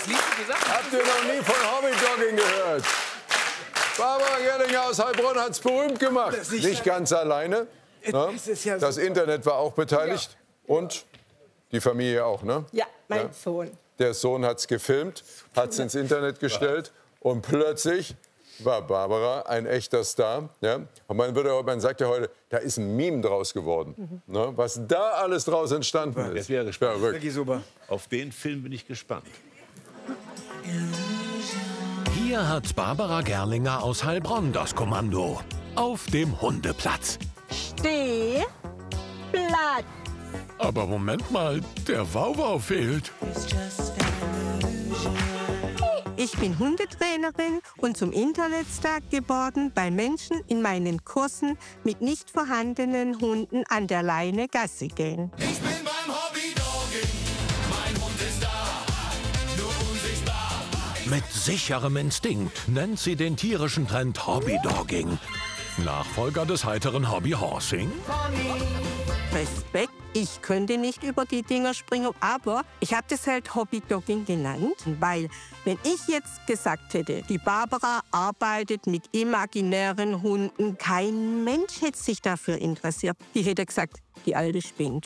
das Lied gesagt? Habt ihr noch nie von Hobbydogging gehört? Barbara Gerlinger aus Heilbronn hat es berühmt gemacht. Nicht ganz alleine. Ne? Das Internet war auch beteiligt. Und die Familie auch, ne? Ja, mein Sohn. Der Sohn hat es gefilmt, hat es ins Internet gestellt. Und plötzlich war Barbara ein echter Star. Ja? Und man sagt ja heute, da ist ein Meme draus geworden. Ne? Was da alles draus entstanden ist. Das wäre spannend. Wirklich super. Auf den Film bin ich gespannt. Hier hat Barbara Gerlinger aus Heilbronn das Kommando. Auf dem Hundeplatz. Steh, Platz. Aber Moment mal, der Wauwau fehlt. Ich bin Hundetrainerin und zum Internetstar geworden, bei Menschen in meinen Kursen mit nicht vorhandenen Hunden an der Leine Gassi gehen. Ich bin beim Hobbydogging, mein Hund ist da, nur unsichtbar. Mit sicherem Instinkt nennt sie den tierischen Trend Hobbydogging. Nachfolger des heiteren Hobbyhorsing? Respekt, ich könnte nicht über die Dinger springen, aber ich habe das halt Hobbydogging genannt, weil wenn ich jetzt gesagt hätte, die Barbara arbeitet mit imaginären Hunden, kein Mensch hätte sich dafür interessiert. Die hätte gesagt, die Alte spinnt.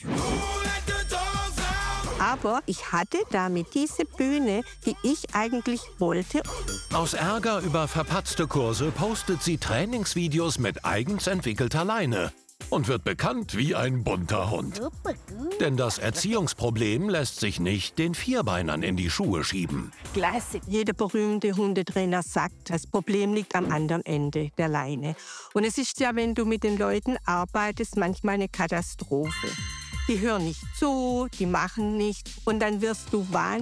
Aber ich hatte damit diese Bühne, die ich eigentlich wollte. Aus Ärger über verpatzte Kurse postet sie Trainingsvideos mit eigens entwickelter Leine und wird bekannt wie ein bunter Hund. Denn das Erziehungsproblem lässt sich nicht den Vierbeinern in die Schuhe schieben. Klassik. Jeder berühmte Hundetrainer sagt, das Problem liegt am anderen Ende der Leine. Und es ist ja, wenn du mit den Leuten arbeitest, manchmal eine Katastrophe. Die hören nicht zu, die machen nichts und dann wirst du wahnsinnig.